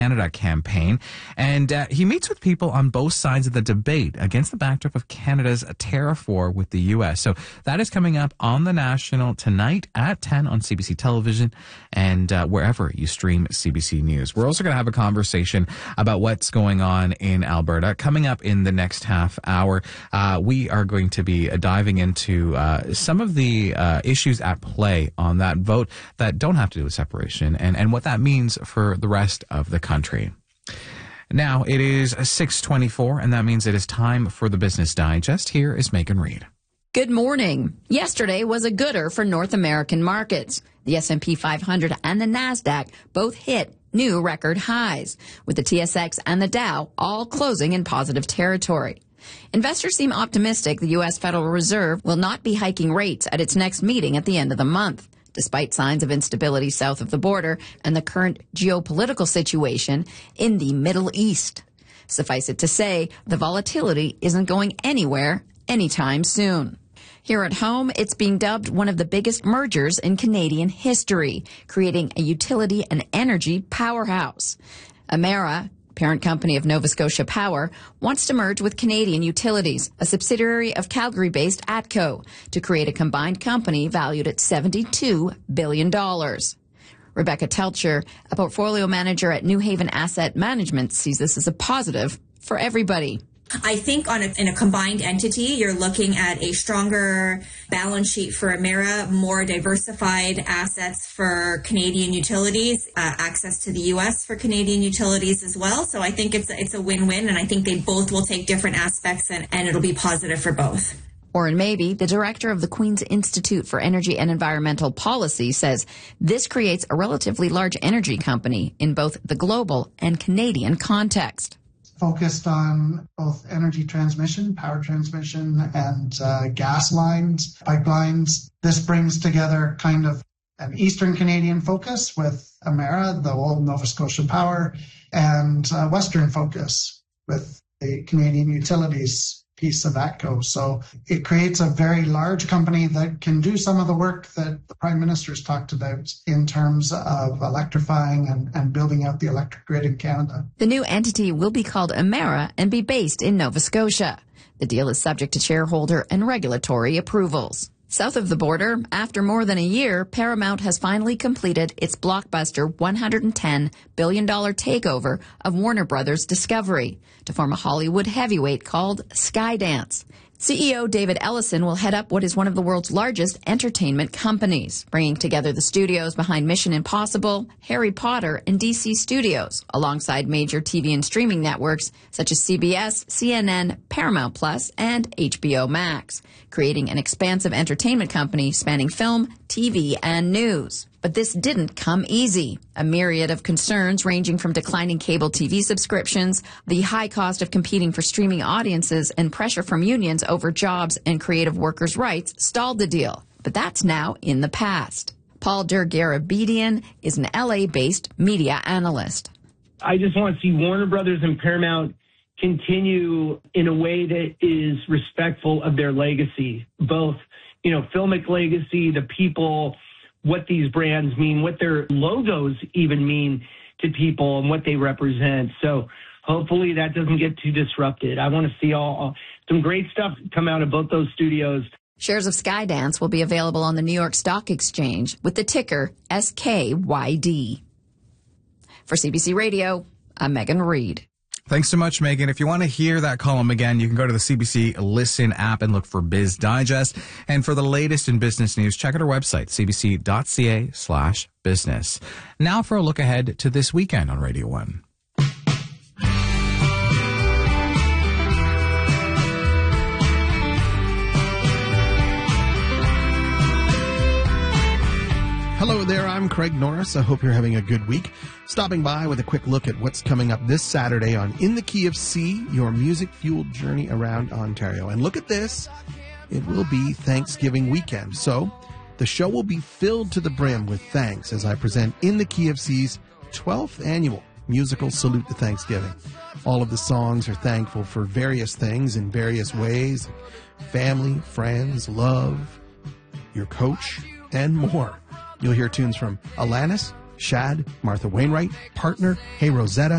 Canada campaign, and he meets with people on both sides of the debate against the backdrop of Canada's tariff war with the U.S. So that is coming up on The National tonight at 10 on CBC Television and wherever you stream CBC News. We're also going to have a conversation about what's going on in Alberta. Coming up in the next half hour, we are going to be diving into some of the issues at play on that vote that don't have to do with separation and what that means for the rest of the country. Now, it is 6:24, and that means it is time for the Business Digest. Here is Megan Reid. Good morning. Yesterday was a gooder for North American markets. The S&P 500 and the NASDAQ both hit new record highs, with the TSX and the Dow all closing in positive territory. Investors seem optimistic the U.S. Federal Reserve will not be hiking rates at its next meeting at the end of the month, despite signs of instability south of the border and the current geopolitical situation in the Middle East. Suffice it to say, the volatility isn't going anywhere anytime soon. Here at home, it's being dubbed one of the biggest mergers in Canadian history, creating a utility and energy powerhouse. Emera, parent company of Nova Scotia Power, wants to merge with Canadian Utilities, a subsidiary of Calgary-based ATCO, to create a combined company valued at $72 billion. Rebecca Telcher, a portfolio manager at New Haven Asset Management, sees this as a positive for everybody. I think in a combined entity, you're looking at a stronger balance sheet for Emera, more diversified assets for Canadian Utilities, access to the U.S. for Canadian Utilities as well. So I think it's a win-win, and I think they both will take different aspects, and it'll be positive for both. Warren Mabey, the director of the Queen's Institute for Energy and Environmental Policy, says this creates a relatively large energy company in both the global and Canadian context. Focused on both energy transmission, power transmission, and gas lines, pipelines. This brings together kind of an Eastern Canadian focus with Emera, the old Nova Scotia Power, and Western focus with the Canadian Utilities piece of ATCO. So it creates a very large company that can do some of the work that the Prime Minister's talked about in terms of electrifying and building out the electric grid in Canada. The new entity will be called Emera and be based in Nova Scotia. The deal is subject to shareholder and regulatory approvals. South of the border, after more than a year, Paramount has finally completed its blockbuster $110 billion takeover of Warner Brothers Discovery to form a Hollywood heavyweight called Skydance. CEO David Ellison will head up what is one of the world's largest entertainment companies, bringing together the studios behind Mission Impossible, Harry Potter, and DC Studios, alongside major TV and streaming networks such as CBS, CNN, Paramount Plus, and HBO Max, creating an expansive entertainment company spanning film, TV, and news. But this didn't come easy. A myriad of concerns ranging from declining cable TV subscriptions, the high cost of competing for streaming audiences, and pressure from unions over jobs and creative workers' rights stalled the deal. But that's now in the past. Paul Dergarabedian is an LA-based media analyst. I just want to see Warner Brothers and Paramount continue in a way that is respectful of their legacy, both, filmic legacy, the people, what these brands mean, what their logos even mean to people and what they represent. So hopefully that doesn't get too disrupted. I want to see some great stuff come out of both those studios. Shares of Skydance will be available on the New York Stock Exchange with the ticker SKYD. For CBC Radio, I'm Megan Reid. Thanks so much, Megan. If you want to hear that column again, you can go to the CBC Listen app and look for Biz Digest. And for the latest in business news, check out our website, cbc.ca/business. Now for a look ahead to this weekend on Radio 1. Hello there, I'm Craig Norris. I hope you're having a good week. Stopping by with a quick look at what's coming up this Saturday on In the Key of C, your music-fueled journey around Ontario. And look at this, it will be Thanksgiving weekend. So the show will be filled to the brim with thanks as I present In the Key of C's 12th annual musical salute to Thanksgiving. All of the songs are thankful for various things in various ways: family, friends, love, your coach, and more. You'll hear tunes from Alanis, Shad, Martha Wainwright, Partner, Hey Rosetta,